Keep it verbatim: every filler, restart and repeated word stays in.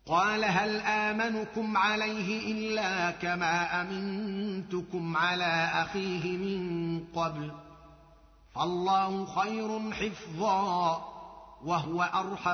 قال هل آمنكم عليه إلا كما أمنتكم على أخيه من قبل فالله خير حفظا وهو أرحم